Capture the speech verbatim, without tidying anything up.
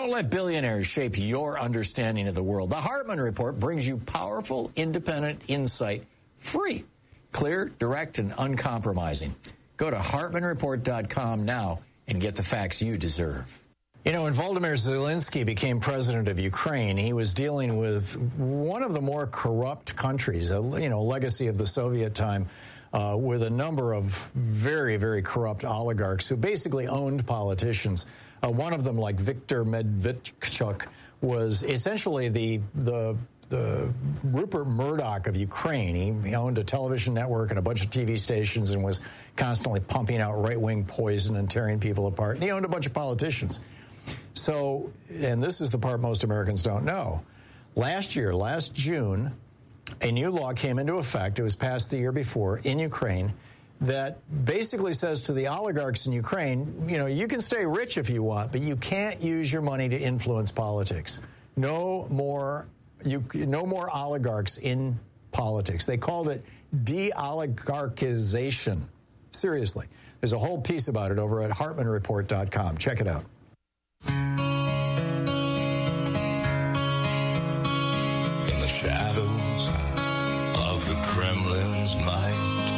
Don't let billionaires shape your understanding of the world. The Hartman Report brings you powerful, independent insight, free, clear, direct, and uncompromising. Go to Hartman Report dot com now and get the facts you deserve. You know, when Volodymyr Zelensky became president of Ukraine, he was dealing with one of the more corrupt countries, a, you know, legacy of the Soviet time, uh, with a number of very, very corrupt oligarchs who basically owned politicians. Uh, one of them, like Viktor Medvedchuk, was essentially the the the Rupert Murdoch of Ukraine. He, he owned a television network and a bunch of T V stations and was constantly pumping out right-wing poison and tearing people apart. And he owned a bunch of politicians. So, and this is the part most Americans don't know. Last year, last June, a new law came into effect. It was passed the year before in Ukraine that basically says to the oligarchs in Ukraine, you know, you can stay rich if you want, but you can't use your money to influence politics. No more, you, no more oligarchs in politics. They called it de-oligarchization. Seriously. There's a whole piece about it over at Hartman Report dot com. Check it out. In the shadows of the Kremlin's might,